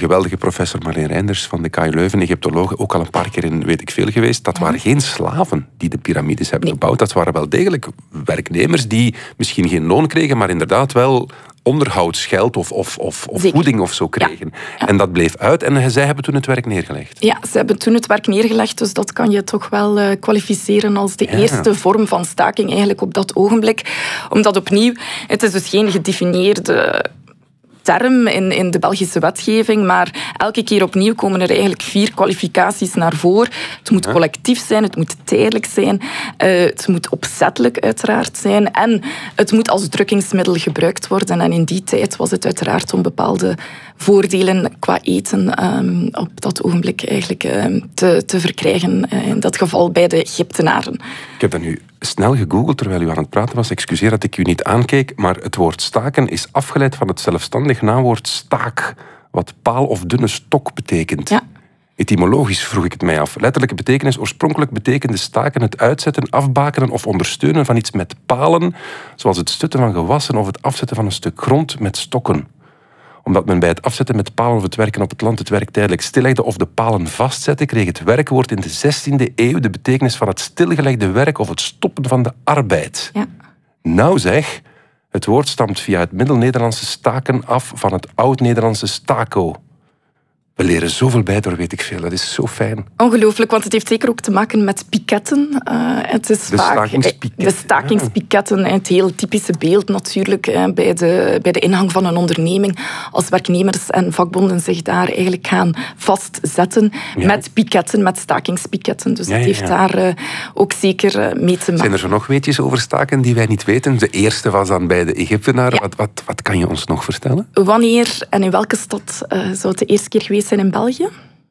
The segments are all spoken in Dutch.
geweldige professor Marleen Reinders van de KU Leuven, Egyptologe, ook al een paar keer in weet ik veel geweest. Dat waren geen slaven die de piramides hebben gebouwd. Dat waren wel degelijk werknemers die misschien geen loon kregen, maar inderdaad wel onderhoudsgeld of voeding of zo kregen. Ja. En dat bleef uit en zij hebben toen het werk neergelegd. Ja, ze hebben toen het werk neergelegd, dus dat kan je toch wel kwalificeren als de eerste vorm van staking eigenlijk op dat ogenblik. Omdat opnieuw, het is dus geen gedefinieerde term in de Belgische wetgeving, maar elke keer opnieuw komen er eigenlijk 4 kwalificaties naar voren. Het moet collectief zijn, het moet tijdelijk zijn, het moet opzettelijk uiteraard zijn en het moet als drukkingsmiddel gebruikt worden. En in die tijd was het uiteraard om bepaalde voordelen qua eten op dat ogenblik eigenlijk te verkrijgen. In dat geval bij de Egyptenaren. Ik heb dat nu snel gegoogeld terwijl u aan het praten was. Excuseer dat ik u niet aankeek, maar het woord staken is afgeleid van het zelfstandig naamwoord staak, wat paal of dunne stok betekent. Ja. Etymologisch vroeg ik het mij af. Letterlijke betekenis: oorspronkelijk betekende staken het uitzetten, afbakenen of ondersteunen van iets met palen, zoals het stutten van gewassen of het afzetten van een stuk grond met stokken. Omdat men bij het afzetten met palen of het werken op het land het werk tijdelijk stillegde of de palen vastzette, kreeg het werkwoord in de 16e eeuw de betekenis van het stilgelegde werk of het stoppen van de arbeid. Ja. Nou zeg, het woord stamt via het Middel-Nederlandse staken af van het Oud-Nederlandse stako. We leren zoveel bij door, weet ik veel. Dat is zo fijn. Ongelooflijk, want het heeft zeker ook te maken met piketten. Het is vaak de stakingspiketten. Het heel typische beeld natuurlijk bij de ingang van een onderneming. Als werknemers en vakbonden zich daar eigenlijk gaan vastzetten met piketten, met stakingspiketten. Dus dat heeft daar ook zeker mee te maken. Zijn er zo nog weetjes over staken die wij niet weten? De eerste was dan bij de Egyptenaren. Ja. Wat kan je ons nog vertellen? Wanneer en in welke stad zou het de eerste keer geweest zijn in België?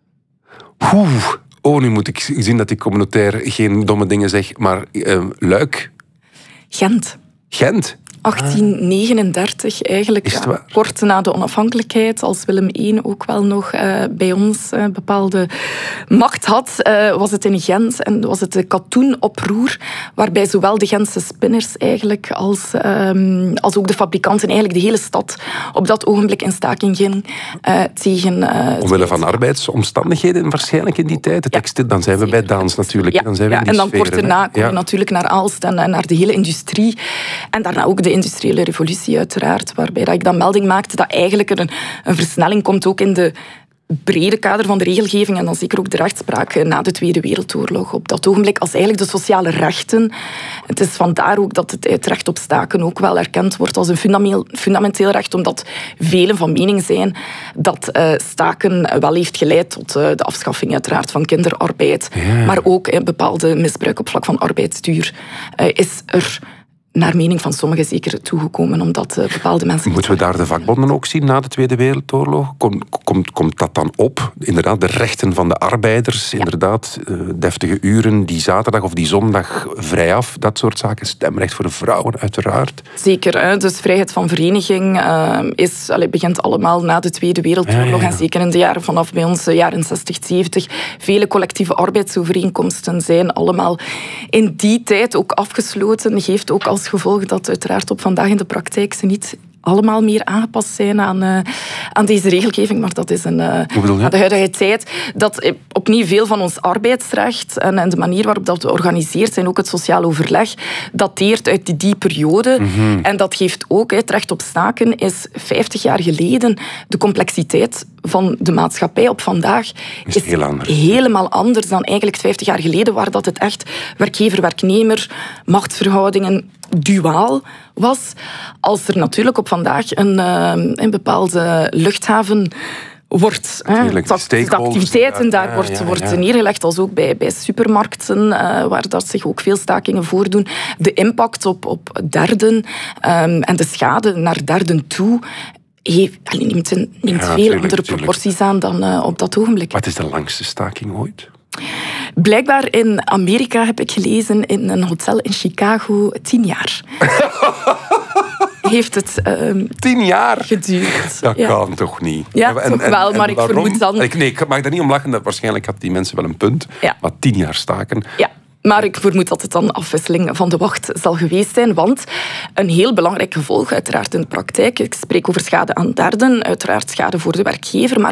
Nu moet ik zien dat ik communautair geen domme dingen zeg, maar Luik? Gent. 1839 eigenlijk, kort na de onafhankelijkheid, als Willem I ook wel nog bij ons bepaalde macht had, was het in Gent en was het de katoenoproer, waarbij zowel de Gentse spinners eigenlijk als ook de fabrikanten eigenlijk de hele stad op dat ogenblik in staking ging tegen... Omwille van arbeidsomstandigheden waarschijnlijk in die tijd. Dan zijn we bij Daans natuurlijk. Ja, dan zijn we in die en dan sferen, kort daarna kom je natuurlijk naar Aalst en naar de hele industrie. En daarna ook de industriële revolutie uiteraard, waarbij dat ik dan melding maakte dat eigenlijk er een versnelling komt ook in de brede kader van de regelgeving en dan zeker ook de rechtspraak na de Tweede Wereldoorlog. Op dat ogenblik als eigenlijk de sociale rechten. Het is vandaar ook dat het recht op staken ook wel erkend wordt als een fundamenteel recht, omdat velen van mening zijn dat staken wel heeft geleid tot de afschaffing uiteraard van kinderarbeid. Ja. Maar ook bepaalde misbruik op vlak van arbeidsduur is er naar mening van sommigen zeker toegekomen, omdat bepaalde mensen... Moeten we daar de vakbonden ook zien na de Tweede Wereldoorlog? Komt dat dan op? Inderdaad, de rechten van de arbeiders, inderdaad, deftige uren, die zaterdag of die zondag vrijaf, dat soort zaken. Stemrecht voor de vrouwen, uiteraard. Zeker, dus vrijheid van vereniging begint allemaal na de Tweede Wereldoorlog. En zeker in de jaren vanaf bij ons, jaren 60, 70. Vele collectieve arbeidsovereenkomsten zijn allemaal in die tijd ook afgesloten. Geeft ook als gevolg dat uiteraard op vandaag in de praktijk ze niet allemaal meer aangepast zijn aan deze regelgeving. Maar dat is aan de huidige tijd. Dat opnieuw veel van ons arbeidsrecht en de manier waarop dat we georganiseerd zijn, ook het sociaal overleg, dateert uit die periode. Mm-hmm. En dat geeft ook, het recht op staken is 50 jaar geleden. De complexiteit van de maatschappij op vandaag is helemaal anders dan eigenlijk 50 jaar geleden, waar dat het echt werkgever-werknemer, machtsverhoudingen duaal was. Als er natuurlijk op vandaag een bepaalde luchthaven wordt, de activiteiten daar wordt neergelegd, als ook bij supermarkten, waar dat zich ook veel stakingen voordoen. De impact op derden en de schade naar derden toe neemt veel andere proporties aan dan op dat ogenblik. Wat is de langste staking ooit? Blijkbaar in Amerika heb ik gelezen, in een hotel in Chicago, 10 jaar. Heeft het 10 jaar geduurd. Dat kan toch niet? Ja, toch wel, maar ik vermoed dan... Ik mag daar niet om lachen, waarschijnlijk had die mensen wel een punt. Ja. Maar 10 jaar staken... Ja. Maar ik vermoed dat het dan afwisseling van de wacht zal geweest zijn. Want een heel belangrijk gevolg, uiteraard in de praktijk, ik spreek over schade aan derden, uiteraard schade voor de werkgever, maar